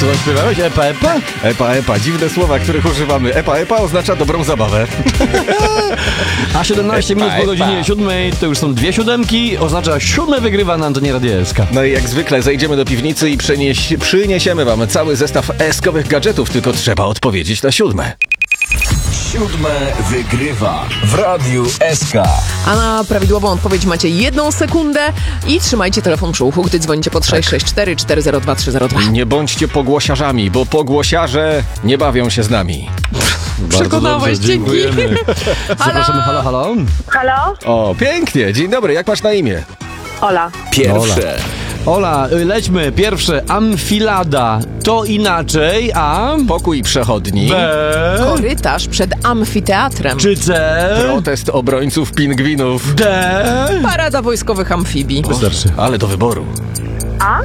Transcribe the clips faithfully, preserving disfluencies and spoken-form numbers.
Co tam śpiewałeś? Epa, epa? Epa, epa, dziwne słowa, których używamy. Epa, epa oznacza dobrą zabawę. A siedemnaście minut po epa. godzinie siódmej to już są dwie siódemki, oznacza siódme wygrywa na antenie Radia S K. No i jak zwykle zejdziemy do piwnicy i przynieś, przyniesiemy wam cały zestaw eskowych gadżetów, tylko trzeba odpowiedzieć na siódme. Siódme wygrywa w Radiu S K. A na prawidłową odpowiedź macie jedną sekundę i trzymajcie telefon przy uchu, gdy dzwonicie pod sześć sześć cztery cztery zero dwa trzy zero dwa. Nie bądźcie pogłosiarzami, bo pogłosiarze nie bawią się z nami. Przekonałeś, dobrze, dzięki. dziękujemy. Zapraszamy, halo, halo. Halo? O, pięknie, dzień dobry, jak masz na imię? Ola. Pierwsze. Ola, y, lećmy. Pierwsze, amfilada. To inaczej, a... Pokój przechodni. B... Korytarz przed amfiteatrem. Czy C... Protest obrońców pingwinów. D... Parada wojskowych amfibii. Wystarczy. Ale do wyboru. A?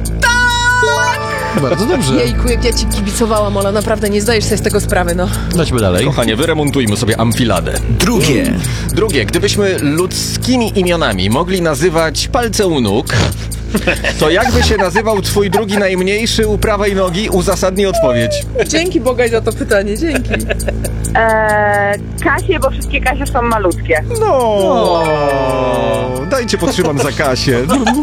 Bardzo dobrze. Jejku, jak ja ci kibicowałam, Ola, naprawdę nie zdajesz sobie z tego sprawy, no. Lećmy dalej. Kochanie, wyremontujmy sobie amfiladę. Drugie. Drugie, gdybyśmy ludzkimi imionami mogli nazywać palce u nóg, to jakby się nazywał twój drugi najmniejszy u prawej nogi? Uzasadnij odpowiedź. Dzięki Bogaj za to pytanie, dzięki. Eee, Kasie, bo wszystkie Kasie są malutkie. No, dajcie potrzymam za Kasię.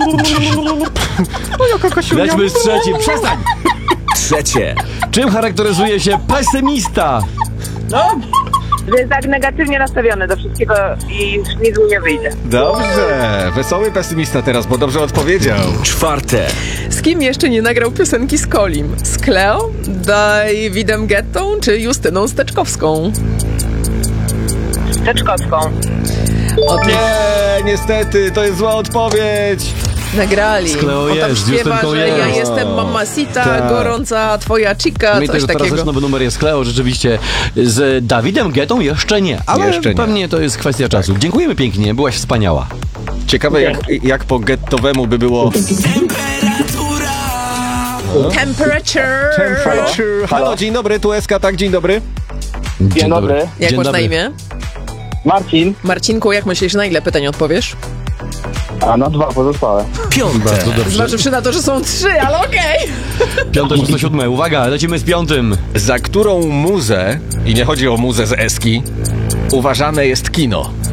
O, jaka Kasiunia. Lećmy z trzecim. Przestań! Trzecie. Czym charakteryzuje się pesymista? Że jest tak negatywnie nastawiony do wszystkiego i nic mu nie wyjdzie. Dobrze, wesoły pesymista teraz, bo dobrze odpowiedział. Czwarte. Z kim jeszcze nie nagrał piosenki z Kolim? Z Cleo, Davidem Guettą czy Justyną Steczkowską? Teczkowską. O tym Nie, niestety, to jest zła odpowiedź. nagrali. Z Cleo O, tam jest, z śpiewa, Justynką że ja jest. jestem mamacita, Tak. gorąca twoja chica, Mi coś też teraz takiego. też nowy numer jest Cleo, rzeczywiście. Z Dawidem Guettą jeszcze nie, ale Jeszcze nie. pewnie to jest kwestia czasu. Dziękujemy pięknie, byłaś wspaniała. Ciekawe, jak, jak po gettowemu by było... Temperature. Temperature. Halo, dzień dobry, tu S K, tak, dzień dobry. Dzień dobry. Jak Dzień masz na dobry. imię? Marcin, Marcinku, jak myślisz, na ile pytań odpowiesz? a na dwa pozostałe. Piąte. Bardzo dobrze. Zważywszy na to, że są trzy, ale okej. Piąte, szóste, siódme. Uwaga, lecimy z piątym. Za którą muzę, i nie chodzi o muzę z Eski, uważane jest kino?